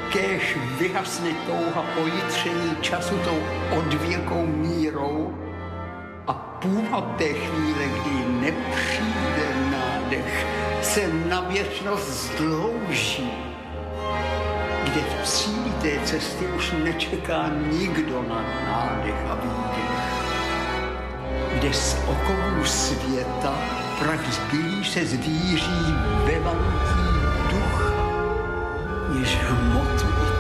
kéž vyhasne touha po jitření času tou odvěkou mírou a půvab té chvíle, kdy nepřijde nádech, se na věčnost zdlouží, kde v cíli té cesty už nečeká nikdo na nádech a výdech, kde z okovů světa prach zbylý se zvíří ve vanký ducha, jež hmotu i